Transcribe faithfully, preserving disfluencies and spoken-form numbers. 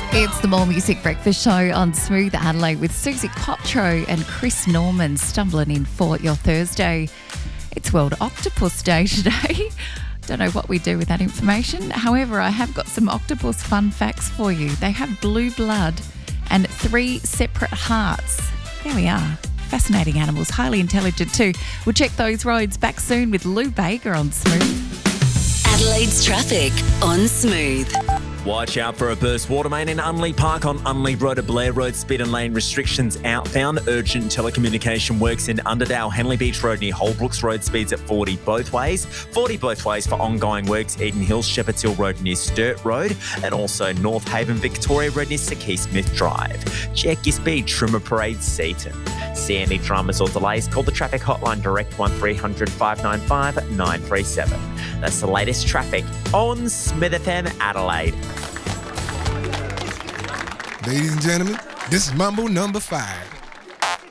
It's the More Music Breakfast Show on Smooth Adelaide with Susie Cotro and Chris Norman stumbling in for your Thursday. It's World Octopus Day today. Don't know what we do with that information. However, I have got some octopus fun facts for you. They have blue blood and three separate hearts. There we are. Fascinating animals, highly intelligent too. We'll check those roads back soon with Lou Baker on Smooth. Adelaide's traffic on Smooth. Watch out for a burst water main in Unley Park on Unley Road to Blair Road. Speed and lane restrictions outbound. Urgent telecommunication works in Underdale, Henley Beach Road near Holbrooks Road. Speeds at forty both ways. forty both ways for ongoing works. Eden Hills, Shepherds Hill Road near Sturt Road. And also North Haven, Victoria Road near Sakey Smith Drive. Check your speed. Trimmer Parade, Seaton. See any dramas or delays? Call the traffic hotline direct one three hundred five nine five nine three seven. That's the latest traffic on Smith F M Adelaide. Ladies and gentlemen, this is Mambo number five.